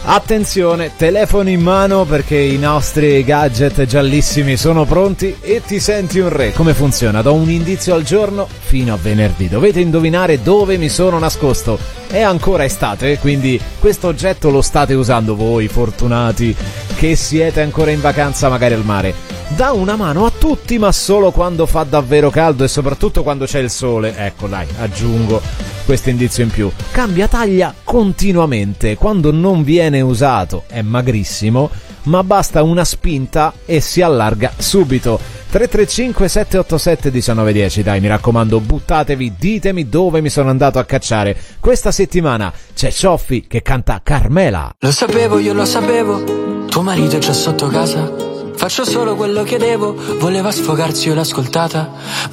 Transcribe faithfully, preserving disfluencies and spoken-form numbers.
Attenzione, telefono in mano perché i nostri gadget giallissimi sono pronti e ti senti un re. Come funziona? Do un indizio al giorno fino a venerdì. Dovete indovinare dove mi sono nascosto. È ancora estate, quindi questo oggetto lo state usando voi, fortunati, che siete ancora in vacanza magari al mare. Dà una mano a tutti, ma solo quando fa davvero caldo e soprattutto quando c'è il sole. Ecco, dai, aggiungo questo indizio in più. Cambia taglia continuamente. Quando non viene usato è magrissimo, ma basta una spinta e si allarga subito. tre tre cinque sette otto sette uno nove uno zero. Dai, mi raccomando, buttatevi, ditemi dove mi sono andato a cacciare. Questa settimana c'è Cioffi che canta Carmela. Lo sapevo, io lo sapevo, tuo marito è già sotto casa. Faccio solo quello che devo, voleva sfogarsi, io l'ho ascoltata.